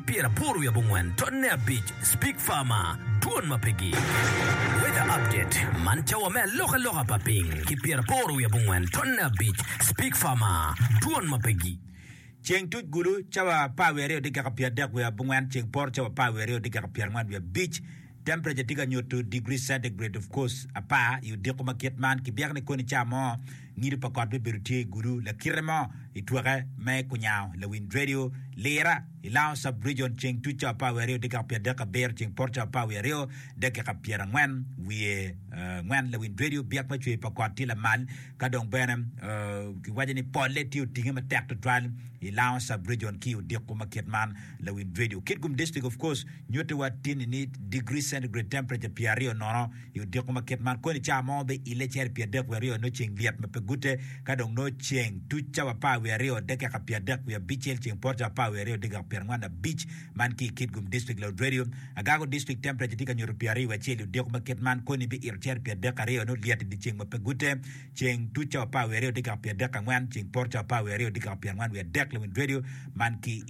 piera poru ya bungwen tonne beach speak farmer tuon mapegi weather update manchawa me loka paping ki piera poru ya bungwen tonne beach speak farmer tuon mapegi cheng tut gulu chawa pawere de ka pia dak we bungwan cheng por chawa pawere de ka pia man we beach temperature tiga nyoto degree centigrade of course apa you de ko market man ki biak ne ko ni chamo ngiri pa ko be bertie gulu la kirema itwaka me kunyao la wind radio lera ilao sub region cheng tut chawa pawere de ka pia dak ber cheng por chawa pawere de ka pia ngwan we ngwan la wind radio biak ma chwe pa ko ti la mal ka dong benam ki wajani polet you tinga ma tak to trial ilao sub region ki you de ko market man la wind radio kitgum district of course nyoto wat tin ni degree centigrade temperature piario no you de ko market man ko ni chamo be ile cher pia de werio no cheng liap me pegute ka dong no cheng tu chawa pa werio de ka pia de we bichel cheng porta pa werio de ka pia ngwana beach man ki kitgum district load radio agago district temperature tika nyoro piario we cheli de ko market man ko ni be ir cher pia de ka rio no liat di cheng me pegute cheng tu chawa pa werio de ka pia de ka ngwan cheng porta pa werio de ka pia ngwan we de wind radio man ki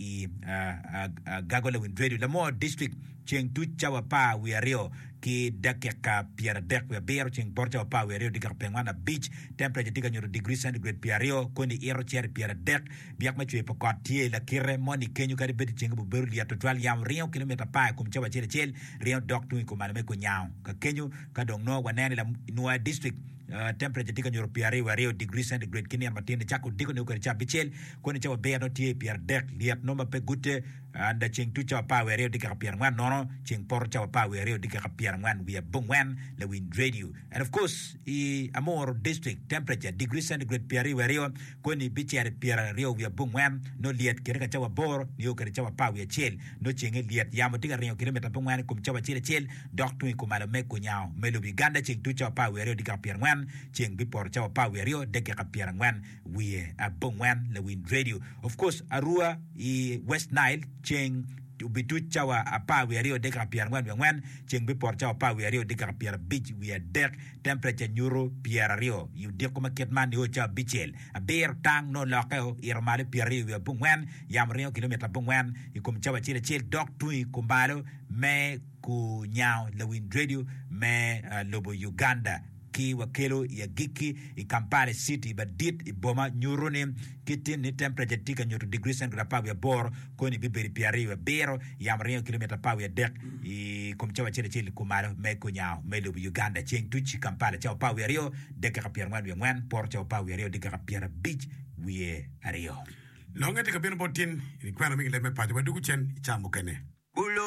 gago le wind radio la mo district cheng tu chawa pa we rio ki dakeka pier dek we beer cheng porta pa we rio dikar pengwana beach temperature tika nyoro degree centigrade piario koni ero cher pier dek biak ma chwe pokot tie la kire moni kenyu kari beti cheng bu beru liato twal yam rio kilometer pa kum chawa chel rio dok tu ko maname ko nyao ka kenyu ka dong no wanene la nuwa district temperature tika nyoro piari wa rio degree centigrade kini matinde chako diko ne ko cha bichel koni chawa beer no tie pier dek liat no ma pe gute anda cheng tu chawa pa we rio dikar pier ngwan no cheng por chawa pa we rio dikar pier ngwan we bungwan le wind radio and of course amor district temperature degree centigrade piari we rio koni bichel pier rio we bungwan no liat kere ka chawa bor ni ko chawa pa we chel no cheng liat yamo tika rio kilometer bungwan kum chawa chel dok tu ko malame ko nyao melo bi ganda cheng tu chawa pa we rio dikar pier ngwan cheng bi por chawa pa we rio de ka pier ngwan we bungwan le wind radio of course arua west nile cheng bitu chawa apa we rio de ka pier ngwan cheng bi por chawa pa we rio de ka pier beach we dek temperature nyuro pier rio you de ko market man yo cha bichel a beer tang no lokeo irmale pier rio we bungwan yam rio kilometer bungwan ikum chawa chile dok tu kumbalo me ku nyao le wind radio me lobo Uganda ki wakelo ya giki i Kampala city badit i boma nyuruni kitin ni temperature tika nyoto degree centigrade pa we bor koni biberi piari we bero yam rio kilometer pa we dek i kumchawa chile kumaro me kunyao me lobo Uganda cheng tuchi Kampala chawa pa we rio dek ka pier ngwan por chawa pa we rio dek ka pier beach we rio longa tika pier botin ni kwana mingi le me pa dugu chen chamu kene